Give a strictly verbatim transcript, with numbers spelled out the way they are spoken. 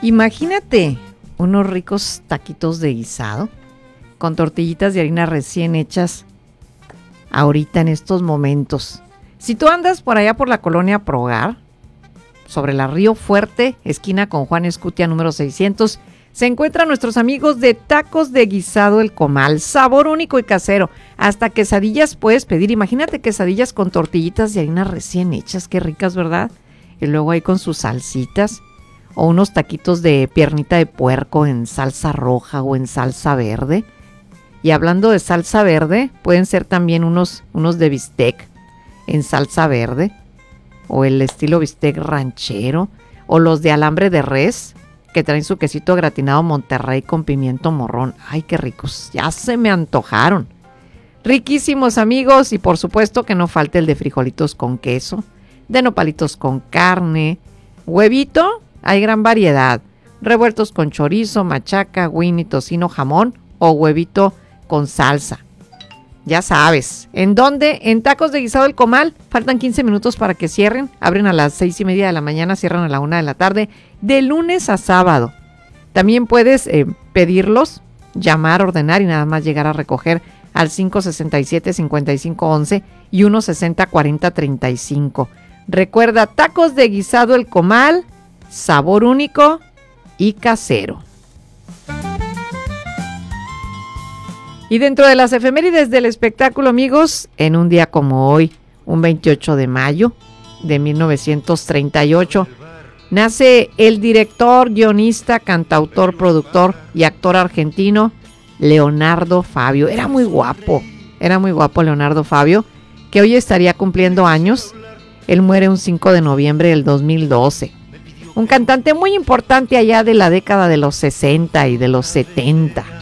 Imagínate unos ricos taquitos de guisado con tortillitas de harina recién hechas ahorita en estos momentos. Si tú andas por allá por la colonia Progar, sobre la Río Fuerte, esquina con Juan Escutia número seiscientos, se encuentran nuestros amigos de Tacos de Guisado El Comal, sabor único y casero. Hasta quesadillas puedes pedir. Imagínate quesadillas con tortillitas de harina recién hechas, qué ricas, ¿verdad? Y luego ahí con sus salsitas, o unos taquitos de piernita de puerco en salsa roja o en salsa verde. Y hablando de salsa verde, pueden ser también unos, unos de bistec en salsa verde, o el estilo bistec ranchero, o los de alambre de res, que traen su quesito gratinado Monterrey con pimiento morrón. ¡Ay, qué ricos! Ya se me antojaron. Riquísimos, amigos, y por supuesto que no falte el de frijolitos con queso, de nopalitos con carne, huevito, hay gran variedad, revueltos con chorizo, machaca, winnie, tocino, jamón o huevito con salsa. Ya sabes, ¿en dónde? En Tacos de Guisado El Comal. Faltan quince minutos para que cierren. Abren a las seis y media de la mañana, cierran a la una de la tarde, de lunes a sábado. También puedes eh, pedirlos, llamar, ordenar y nada más llegar a recoger al cinco sesenta y siete, cincuenta y cinco once y uno sesenta, cuarenta, treinta y cinco. Recuerda, Tacos de Guisado El Comal, sabor único y casero. Y dentro de las efemérides del espectáculo, amigos, en un día como hoy, un veintiocho de mayo de mil novecientos treinta y ocho, nace el director, guionista, cantautor, productor y actor argentino Leonardo Fabio. Era muy guapo, era muy guapo Leonardo Fabio, que hoy estaría cumpliendo años. Él muere un cinco de noviembre del dos mil doce. Un cantante muy importante allá de la década de los sesenta y de los setenta.